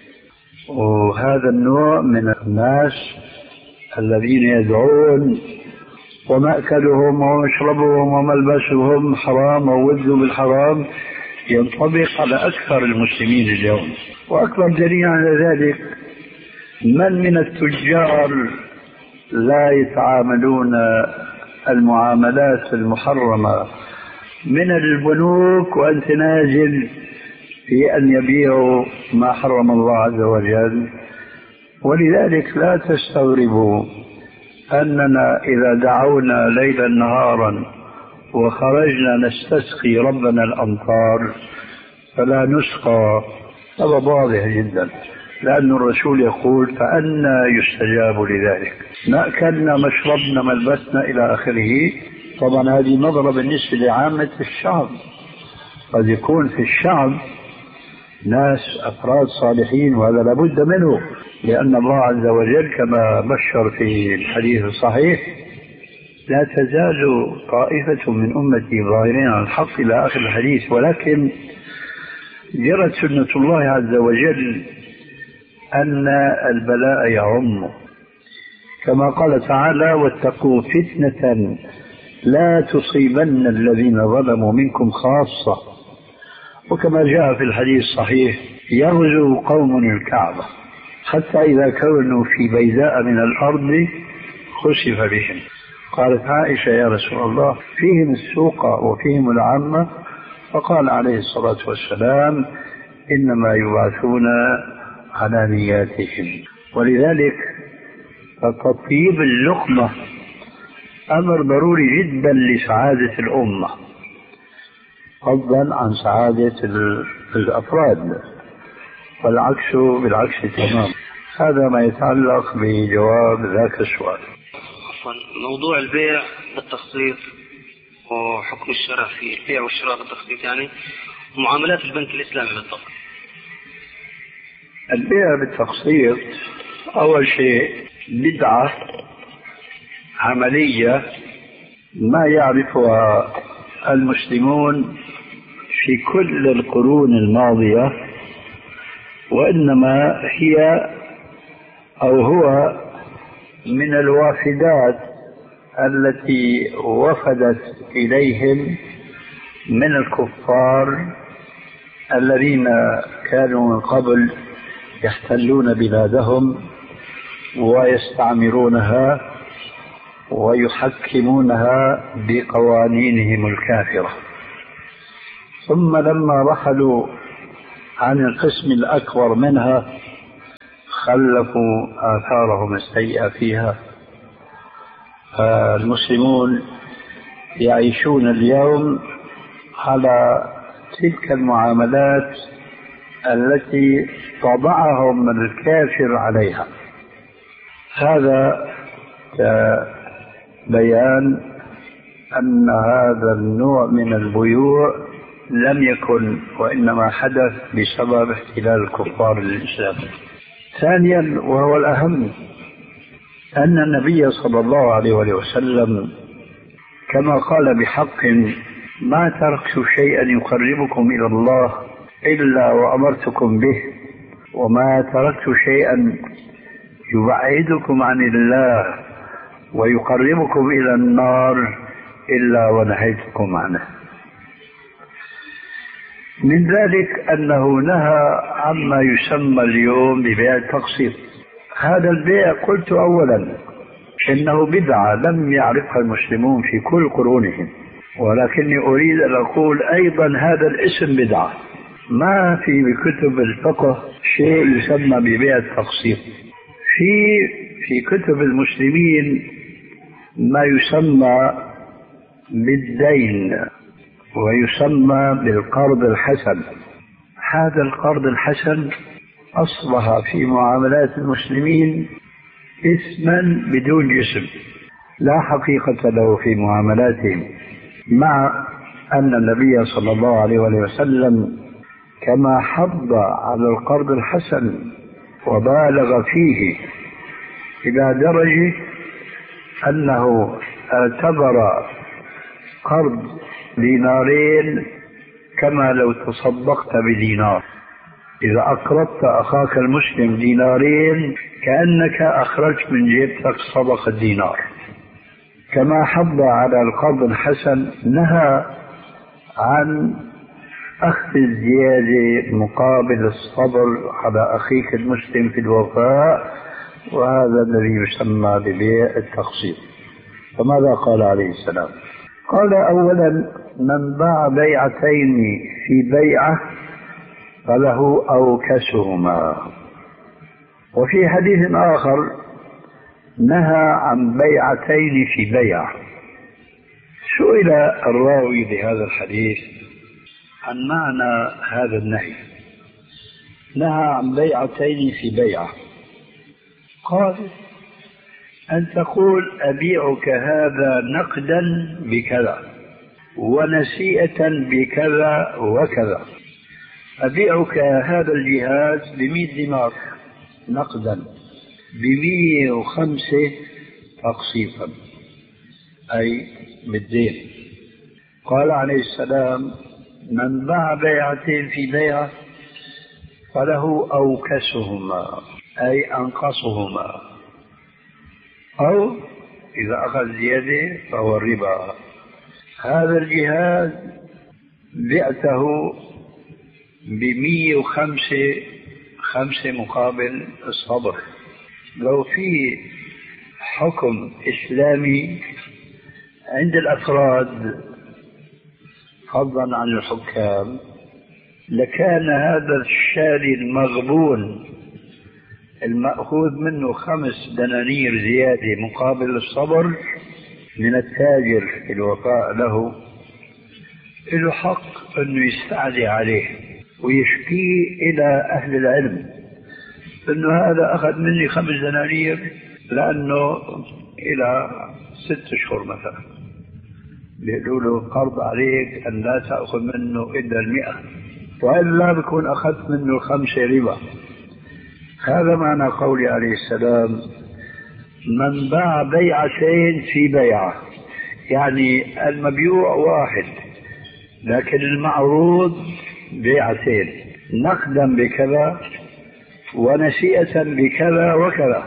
وهذا النوع من الناس الذين يدعون ومأكلهم ومشربهم وملبسهم حرام وغذوا بالحرام ينطبق على أكثر المسلمين اليوم. وأكبر دليل على ذلك من من التجار لا يتعاملون المعاملات المحرمة من البنوك وأنت نازل في أن يبيعوا ما حرم الله عز وجل. ولذلك لا تستغربوا أننا إذا دعونا ليلا نهارا وخرجنا نستسقي ربنا الأمطار فلا نسقى. هذا واضح جدا، لأن الرسول يقول: فأنا يستجاب لذلك. مأكلنا مشربنا ملبسنا إلى آخره. طبعا هذه نظرة بالنسبة لعامة الشعب، قد يكون في الشعب ناس أفراد صالحين، وهذا لابد منه، لأن الله عز وجل كما بشر في الحديث الصحيح: لا تزال طائفة من أمتي ظاهرين على الحق إلى آخر الحديث. ولكن جرت سنة الله عز وجل أن البلاء يعم، كما قال تعالى: واتقوا فتنة لا تصيبن الذين ظلموا منكم خاصة. وكما جاء في الحديث الصحيح: يغزو قوم الكعبة حتى إذا كانوا في بيداء من الأرض خسف بهم. قالت عائشة: يا رسول الله، فيهم السوق وفيهم العامة؟ فقال عليه الصلاة والسلام: إنما يبعثون على نياتهم. ولذلك فتطيب اللقمة أمر ضروري جدا لسعادة الأمة، فضلا عن سعادة الأفراد، والعكس بالعكس تمام. هذا ما يتعلق بجواب ذاك السؤال. موضوع البيع بالتقسيط وحكم الشرع في البيع والشراء بالتقسيط، يعني معاملات البنك الإسلامي بالضبط. البيع بالتقسيط أول شيء بدعة عملية ما يعرفها المسلمون في كل القرون الماضية، وإنما هي أو هو من الوافدات التي وفدت إليهم من الكفار الذين كانوا من قبل يحتلون بلادهم ويستعمرونها، ويحكمونها بقوانينهم الكافرة. ثم لما رحلوا عن القسم الأكبر منها خلفوا آثارهم السيئة فيها. المسلمون يعيشون اليوم على تلك المعاملات التي طبعهم الكافر عليها. هذا بيان أن هذا النوع من البيوع لم يكن، وإنما حدث بسبب احتلال الكفار للإسلام. ثانيا وهو الأهم، أن النبي صلى الله عليه وسلم كما قال بحق: ما تركت شيئا يقربكم إلى الله إلا وأمرتكم به، وما تركت شيئا يبعدكم عن الله ويقربكم إلى النار إلا ونهيتكم عنه. من ذلك أنه نهى عما يسمى اليوم ببيع التقسيط. هذا البيع قلت أولا إنه بدعة لم يعرفها المسلمون في كل قرونهم، ولكني أريد أن أقول أيضا هذا الاسم بدعة. ما في بكتب الفقه شيء يسمى ببيع التقسيط. في في كتب المسلمين ما يسمى بالدين ويسمى بالقرض الحسن. هذا القرض الحسن أصبح في معاملات المسلمين اسما بدون جسم، لا حقيقة له في معاملاتهم، مع أن النبي صلى الله عليه وسلم كما حض على القرض الحسن وبالغ فيه إلى درجة أنه اعتبر قرض دينارين كما لو تصدقت بدينار. إذا أقرضت أخاك المسلم دينارين كأنك أخرجت من جيبتك صدقة دينار. كما حض على القرض الحسن نهى عن أخذ الزيادة مقابل الصبر على أخيك المسلم في الوفاء، وهذا الذي يسمى ببيع التقسيط. فماذا قال عليه السلام؟ قال: أولا: من باع بيعتين في بيعة فله أوكسهما. وفي حديث آخر نهى عن بيعتين في بيعة. سئل الراوي لهذا الحديث عن معنى هذا النهي. نهى عن بيعتين في بيعة. قال: أن تقول أبيعك هذا نقدا بكذا ونسيئة بكذا وكذا. أبيعك هذا الجهاز بمئة دينار نقدا، بمئة وخمسة تقسيطا، أي بالدين. قال عليه السلام: من باع بيعتين في بيعة فله أوكسهما، أي أنقصهما، أو إذا أخذ زيادة فهو الربا. هذا الجهاز بعته بمئة وخمسة خمسة مقابل الصبر. لو في حكم إسلامي عند الأفراد فضلا عن الحكام لكان هذا الشاري المغبون المأخوذ منه خمس دنانير زيادة مقابل الصبر من التاجر في الوفاء له، له حق أنه يستعدي عليه ويشكيه إلى أهل العلم أنه هذا أخذ مني خمس دنانير لأنه إلى ست أشهر مثلا، بيقولوا له قرض عليك أن لا تأخذ منه إلا المئة، وإلا بكون أخذت منه الخمسة ربا. هذا معنى قولي عليه السلام: من باع بيعتين في بيعة، يعني المبيوع واحد لكن المعروض بيعتين، نقدا بكذا ونسيئة بكذا وكذا.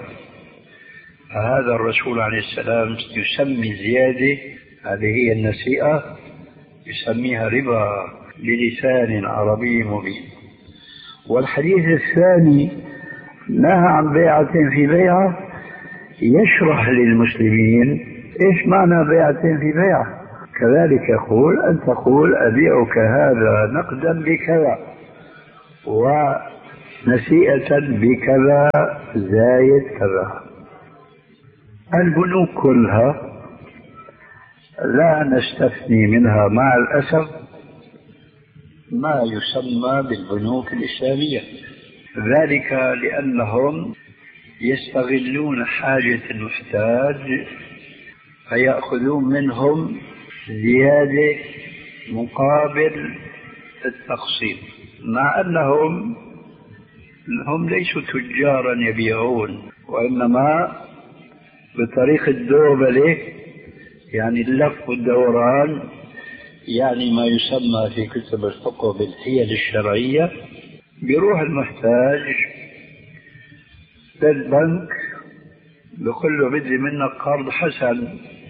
فهذا الرسول عليه السلام يسمي زيادة، هذه هي النسيئة، يسميها ربا بلسان عربي مبين. والحديث الثاني نهى عن بيعة في بيعة، يشرح للمسلمين إيش معنى بيعتين في بيع؟ كذلك يقول أن تقول أبيعك هذا نقدا بكذا ونسيئة بكذا زايد كذا. البنوك كلها لا نستثني منها مع الأسف ما يسمى بالبنوك الإسلامية، ذلك لأنهم يستغلون حاجة المحتاج فيأخذون منهم زيادة مقابل التقسيط، مع أنهم هم ليسوا تجارا يبيعون، وإنما بطريقة الدوبلة، يعني اللف والدوران، يعني ما يسمى في كتب الفقه بالحيل الشرعية. بيروح المحتاج للبنك بيقول له بدي منك قرض حسن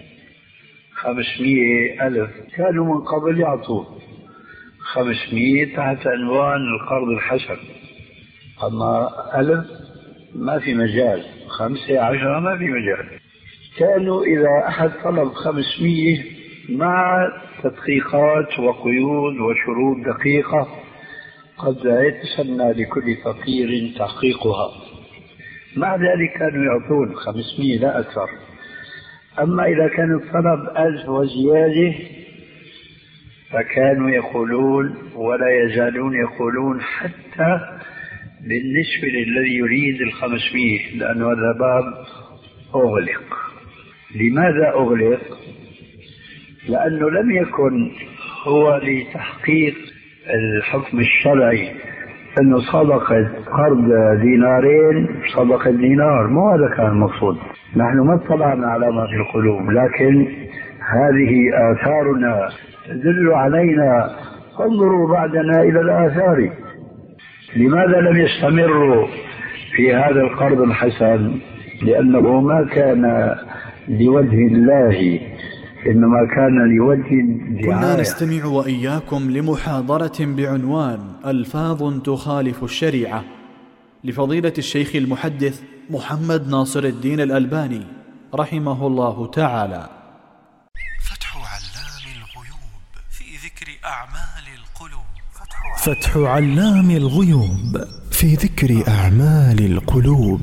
خمسمية ألف، كانوا من قبل يعطوه خمسمية تحت عنوان القرض الحسن، أما ألف ما في مجال، خمسة عشرة ما في مجال. كانوا إذا أحد طلب خمسمية مع تدقيقات وقيود وشروط دقيقة قد يتسنى لكل فقير تحقيقها، مع ذلك كانوا يعطون خمسمية لا أكثر. أما إذا كان الطلب ألف وزيادة فكانوا يقولون ولا يزالون يقولون حتى بالنسبة للذي يريد الخمسمية، لأن هذا باب أغلق. لماذا أغلق؟ لأنه لم يكن هو لتحقيق الحكم الشرعي أنه صدقة قرض دينارين صدقة دينار، مو هذا كان المقصود. نحن ما اطلعنا على ما في القلوب، لكن هذه آثارنا تدل علينا، فانظروا بعدنا إلى الآثار. لماذا لم يستمروا في هذا القرض الحسن؟ لأنه ما كان لوجه الله، إنما كان لوجه الدعاية. كنا نستمع وإياكم لمحاضرة بعنوان ألفاظ تخالف الشريعة لفضيلة الشيخ المحدث محمد ناصر الدين الألباني رحمه الله تعالى. فتح علام الغيوب في ذكر أعمال القلوب. فتح علام الغيوب في ذكر أعمال القلوب.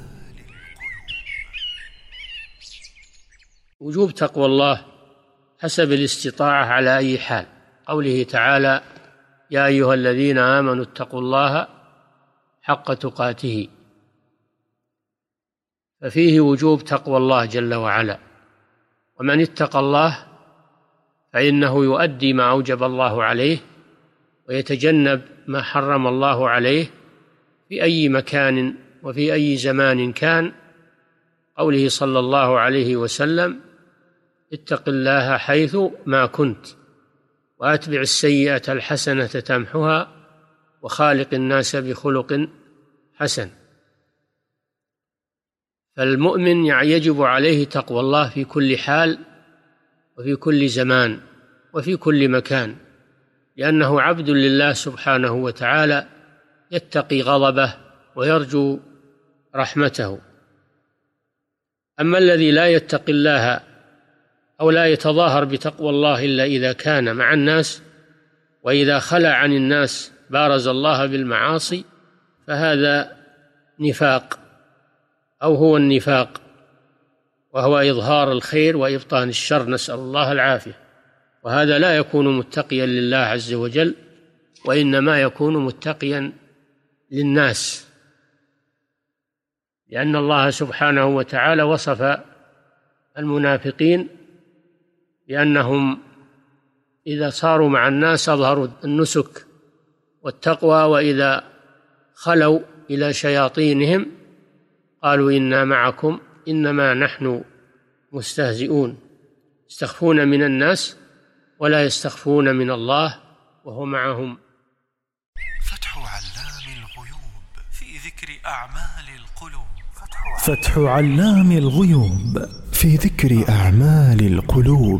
وجوب تقوى الله حسب الاستطاعة على أي حال. قوله تعالى: يا أيها الذين آمنوا اتقوا الله حق تقاته، ففيه وجوب تقوى الله جل وعلا. ومن اتقى الله فإنه يؤدي ما أوجب الله عليه ويتجنب ما حرم الله عليه في أي مكان وفي أي زمان كان. قوله صلى الله عليه وسلم: اتق الله حيث ما كنت وأتبع السيئة الحسنة تمحها وخالق الناس بخلق حسن. فالمؤمن يجب عليه تقوى الله في كل حال وفي كل زمان وفي كل مكان، لأنه عبد لله سبحانه وتعالى يتقي غضبه ويرجو رحمته. أما الذي لا يتقي الله أو لا يتظاهر بتقوى الله إلا إذا كان مع الناس، وإذا خلى عن الناس بارز الله بالمعاصي، فهذا نفاق، أو هو النفاق، وهو إظهار الخير وإبطان الشر، نسأل الله العافية. وهذا لا يكون متقيا لله عز وجل، وإنما يكون متقيا للناس، لأن الله سبحانه وتعالى وصف المنافقين بأنهم إذا صاروا مع الناس أظهروا النسك والتقوى، وإذا خلوا إلى شياطينهم قالوا إنا معكم إنما نحن مستهزئون. يستخفون من الناس ولا يستخفون من الله وهو معهم. فتح علام الغيوب في ذكر أعمال القلوب. فتح علام الغيوب في ذكر أعمال القلوب.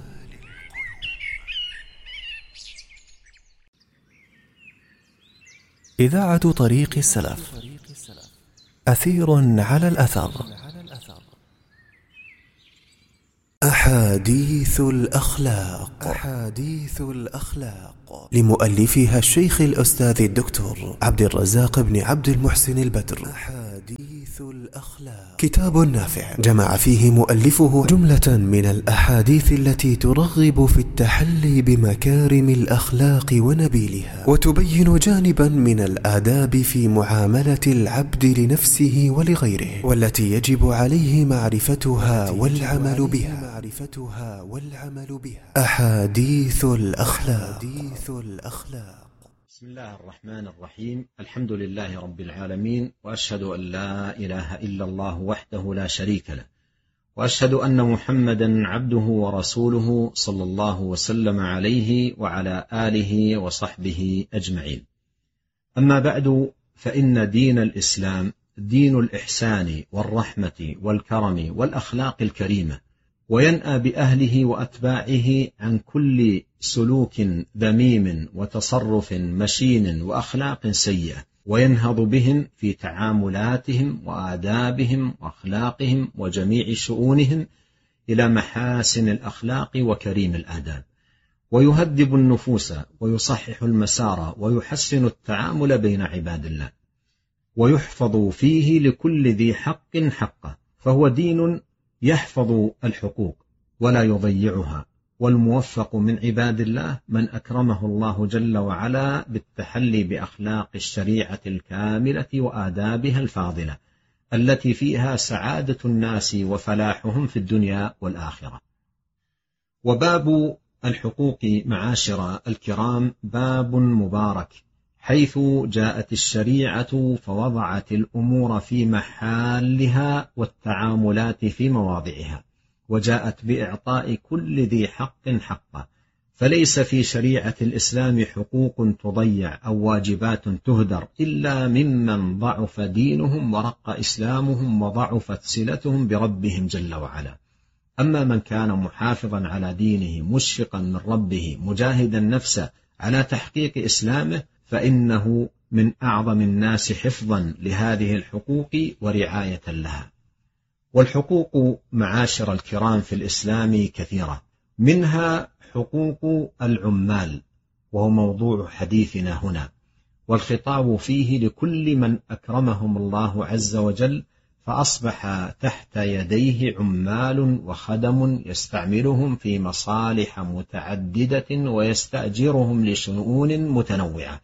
إذاعة طريق السلف، أثير على الأثر. أحاديث الأخلاق. أحاديث الأخلاق لمؤلفها الشيخ الأستاذ الدكتور عبد الرزاق بن عبد المحسن البدر. أحاديث الأخلاق كتاب نافع جمع فيه مؤلفه جملة من الأحاديث التي ترغب في التحلي بمكارم الأخلاق ونبيلها، وتبين جانبا من الآداب في معاملة العبد لنفسه ولغيره، والتي يجب عليه معرفتها والعمل بها. معرفتها والعمل بها. أحاديث الأخلاق. أحاديث الأخلاق. بسم الله الرحمن الرحيم. الحمد لله رب العالمين، وأشهد أن لا إله إلا الله وحده لا شريك له، وأشهد أن محمدا عبده ورسوله صلى الله وسلم عليه وعلى آله وصحبه أجمعين. أما بعد، فإن دين الإسلام دين الإحسان والرحمة والكرم والأخلاق الكريمة، وينأى بأهله وأتباعه عن كل سلوك ذميم وتصرف مشين وأخلاق سيئة، وينهض بهم في تعاملاتهم وآدابهم وأخلاقهم وجميع شؤونهم إلى محاسن الأخلاق وكريم الآداب، ويهذب النفوس ويصحح المسار ويحسن التعامل بين عباد الله، ويحفظ فيه لكل ذي حق حقه، فهو دين يحفظ الحقوق ولا يضيعها. والموفق من عباد الله من أكرمه الله جل وعلا بالتحلي بأخلاق الشريعة الكاملة وآدابها الفاضلة، التي فيها سعادة الناس وفلاحهم في الدنيا والآخرة. وباب الحقوق معاشر الكرام باب مبارك، حيث جاءت الشريعة فوضعت الأمور في محلها والتعاملات في مواضعها، وجاءت بإعطاء كل ذي حق حقه، فليس في شريعة الإسلام حقوق تضيع أو واجبات تهدر إلا ممن ضعف دينهم ورق إسلامهم وضعفت صلتهم بربهم جل وعلا. أما من كان محافظا على دينه مشفقا من ربه مجاهدا نفسه على تحقيق إسلامه، فإنه من أعظم الناس حفظا لهذه الحقوق ورعاية لها. والحقوق معاشر الكرام في الإسلام كثيرة، منها حقوق العمال، وهو موضوع حديثنا هنا، والخطاب فيه لكل من أكرمهم الله عز وجل فأصبح تحت يديه عمال وخدم يستعملهم في مصالح متعددة ويستأجرهم لشؤون متنوعة.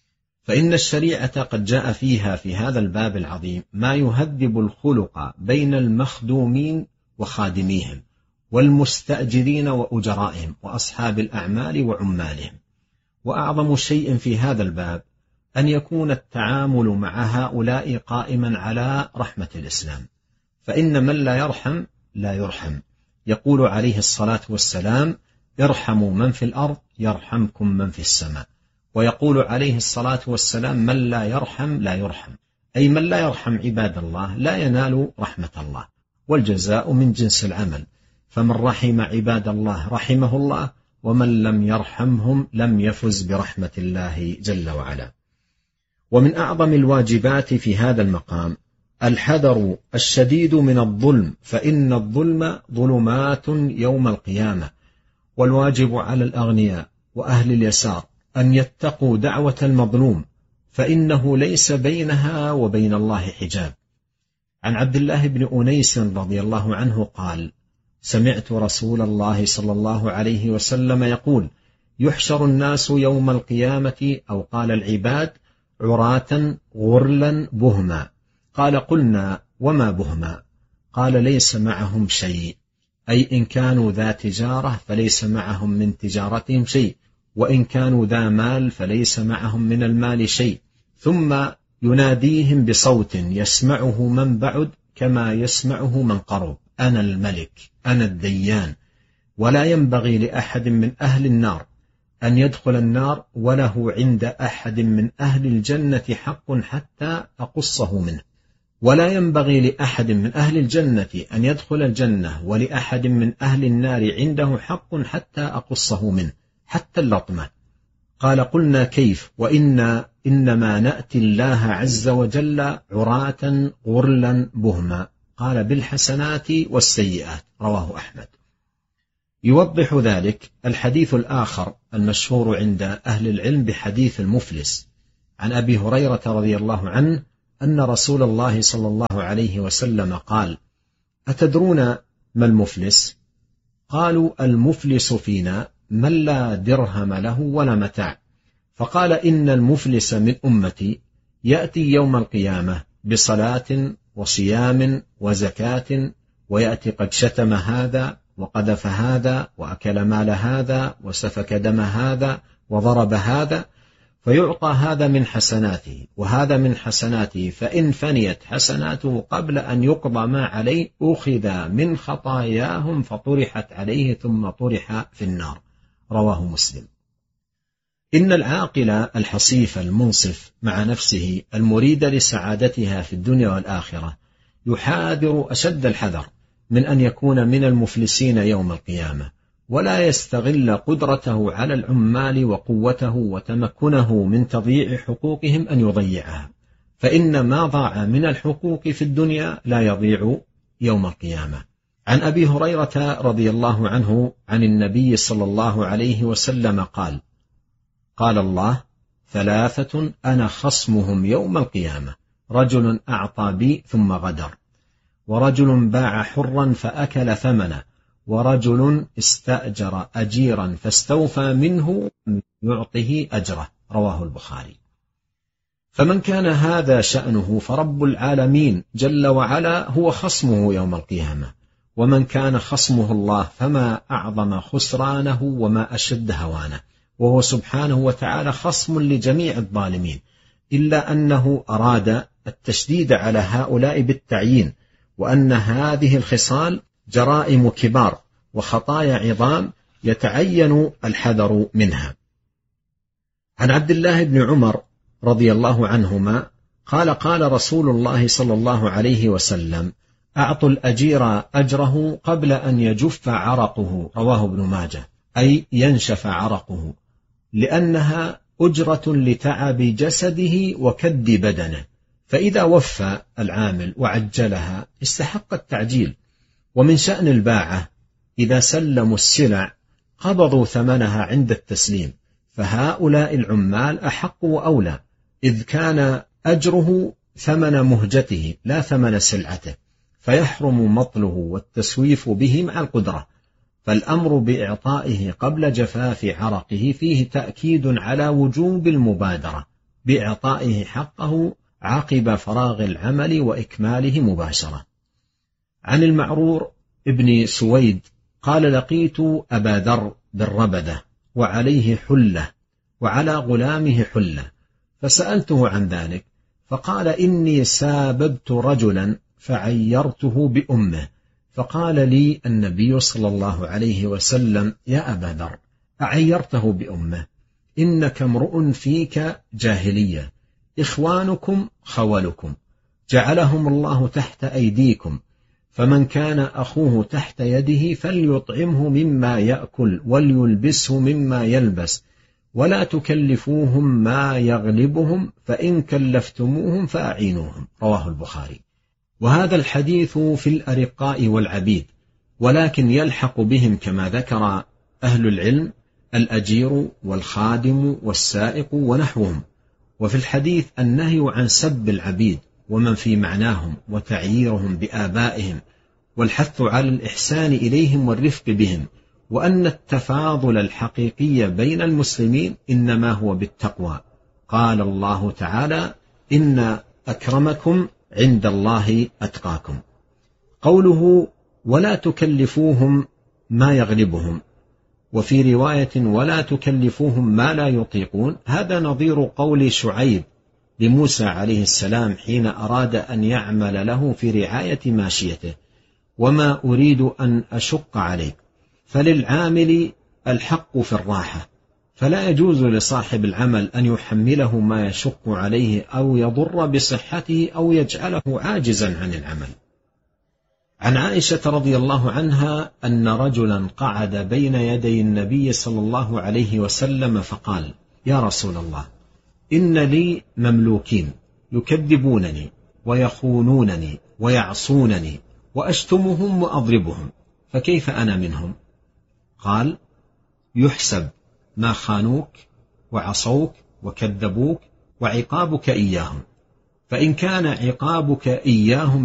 فإن الشريعة قد جاء فيها في هذا الباب العظيم ما يهذب الخلق بين المخدومين وخادميهم، والمستأجرين وأجرائهم، وأصحاب الأعمال وعمالهم. وأعظم شيء في هذا الباب أن يكون التعامل مع هؤلاء قائما على رحمة الإسلام، فإن من لا يرحم لا يرحم. يقول عليه الصلاة والسلام: ارحموا من في الأرض يرحمكم من في السماء. ويقول عليه الصلاة والسلام: من لا يرحم لا يرحم، أي من لا يرحم عباد الله لا ينال رحمة الله، والجزاء من جنس العمل، فمن رحم عباد الله رحمه الله، ومن لم يرحمهم لم يفز برحمة الله جل وعلا. ومن أعظم الواجبات في هذا المقام الحذر الشديد من الظلم، فإن الظلم ظلمات يوم القيامة. والواجب على الأغنياء وأهل اليسار أن يتقوا دعوة المظلوم، فإنه ليس بينها وبين الله حجاب. عن عبد الله بن أنيس رضي الله عنه قال: سمعت رسول الله صلى الله عليه وسلم يقول: يحشر الناس يوم القيامة، أو قال العباد، عراة غرلا بهما. قال: قلنا وما بهما؟ قال: ليس معهم شيء، أي إن كانوا ذا تجارة فليس معهم من تجارتهم شيء، وإن كانوا ذا مال فليس معهم من المال شيء. ثم يناديهم بصوت يسمعه من بعد كما يسمعه من قرب: أنا الملك، أنا الديان. ولا ينبغي لأحد من أهل النار أن يدخل النار وله عند أحد من أهل الجنة حق حتى أقصه منه، ولا ينبغي لأحد من أهل الجنة أن يدخل الجنة ولأحد من أهل النار عنده حق حتى أقصه منه، حتى اللطمة. قال: قلنا كيف؟ وإنا إنما نأتي الله عز وجل عراة غرلا بهما. قال: بالحسنات والسيئات. رواه أحمد. يوضح ذلك الحديث الآخر المشهور عند أهل العلم بحديث المفلس عن أبي هريرة رضي الله عنه أن رسول الله صلى الله عليه وسلم قال: أتدرون ما المفلس؟ قالوا: المفلس فينا من لا درهم له ولا متاع. فقال: إن المفلس من أمتي يأتي يوم القيامة بصلاة وصيام وزكاة، ويأتي قد شتم هذا وقذف هذا وأكل مال هذا وسفك دم هذا وضرب هذا، فيعطى هذا من حسناته وهذا من حسناته، فإن فنيت حسناته قبل أن يقضى ما عليه أخذ من خطاياهم فطرحت عليه ثم طرح في النار. رواه مسلم. إن العاقل الحصيف المنصف مع نفسه المريد لسعادتها في الدنيا والآخرة يحاذر أشد الحذر من أن يكون من المفلسين يوم القيامة، ولا يستغل قدرته على العمال وقوته وتمكنه من تضييع حقوقهم أن يضيعها، فإن ما ضاع من الحقوق في الدنيا لا يضيع يوم القيامة. عن أبي هريرة رضي الله عنه عن النبي صلى الله عليه وسلم قال: قال الله: ثلاثة أنا خصمهم يوم القيامة: رجل أعطى بي ثم غدر، ورجل باع حرا فأكل ثمنه، ورجل استأجر أجيرا فاستوفى منه يعطه أجره. رواه البخاري. فمن كان هذا شأنه فرب العالمين جل وعلا هو خصمه يوم القيامة، ومن كان خصمه الله فما أعظم خسرانه وما أشد هوانه، وهو سبحانه وتعالى خصم لجميع الظالمين، إلا أنه أراد التشديد على هؤلاء بالتعيين، وأن هذه الخصال جرائم كبار وخطايا عظام يتعين الحذر منها. عن عبد الله بن عمر رضي الله عنهما قال: قال رسول الله صلى الله عليه وسلم: أعطوا الأجير أجره قبل أن يجف عرقه. رواه ابن ماجه، أي ينشف عرقه، لأنها أجرة لتعب جسده وكد بدنه، فإذا وفى العامل وعجلها استحق التعجيل. ومن شأن الباعة إذا سلموا السلع قبضوا ثمنها عند التسليم، فهؤلاء العمال أحق وأولى، إذ كان أجره ثمن مهجته لا ثمن سلعته، فيحرم مطله والتسويف به مع القدرة. فالأمر بإعطائه قبل جفاف عرقه فيه تأكيد على وجوب المبادرة بإعطائه حقه عقب فراغ العمل وإكماله مباشرة. عن المعرور ابن سويد قال: لقيت أبا ذر بالربدة وعليه حلة وعلى غلامه حلة، فسألته عن ذلك فقال: إني ساببت رجلا فعيرته بأمه، فقال لي النبي صلى الله عليه وسلم: يا أبا ذر، أعيرته بأمه؟ إنك امرؤ فيك جاهلية، إخوانكم خولكم، جعلهم الله تحت أيديكم، فمن كان أخوه تحت يده فليطعمه مما يأكل وليلبسه مما يلبس، ولا تكلفوهم ما يغلبهم، فإن كلفتموهم فأعينوهم. رواه البخاري. وهذا الحديث في الأرقاء والعبيد، ولكن يلحق بهم كما ذكر أهل العلم الأجير والخادم والسائق ونحوهم. وفي الحديث النهي عن سب العبيد ومن في معناهم وتعييرهم بآبائهم، والحث على الإحسان إليهم والرفق بهم، وأن التفاضل الحقيقي بين المسلمين إنما هو بالتقوى. قال الله تعالى: إن أكرمكم عند الله أتقاكم. قوله ولا تكلفوهم ما يغلبهم، وفي رواية ولا تكلفوهم ما لا يطيقون، هذا نظير قول شعيب لموسى عليه السلام حين أراد أن يعمل له في رعاية ماشيته: وما أريد أن أشق عليك. فللعامل الحق في الراحة، فلا يجوز لصاحب العمل أن يحمله ما يشق عليه أو يضر بصحته أو يجعله عاجزا عن العمل. عن عائشة رضي الله عنها أن رجلا قعد بين يدي النبي صلى الله عليه وسلم فقال: يا رسول الله، إن لي مملوكين يكذبونني ويخونونني ويعصونني وأشتمهم وأضربهم، فكيف أنا منهم؟ قال: يحسب ما خانوك وعصوك وكذبوك وعقابك إياهم، فإن كان عقابك إياهم